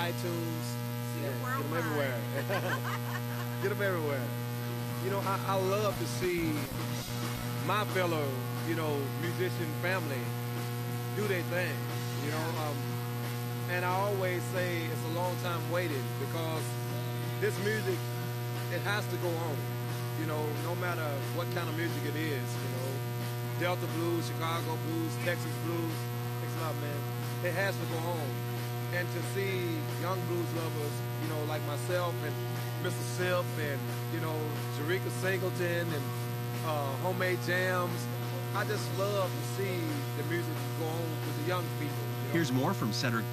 iTunes. See Yeah, it get them worldwide. everywhere. Get them everywhere. You know, I love to see my fellow, musician family do their thing. You know, and I always say it's a long time waiting because this music, it has to go on. You know, no matter what kind of music it is. You know, Delta blues, Chicago blues, Texas blues. Thanks a lot, man. It has to go on. And to see young blues lovers, like myself and Mr. Sip and, Jerika Singleton and Homemade Jams, I just love to see the music go on with the young people. Here's more from Cedric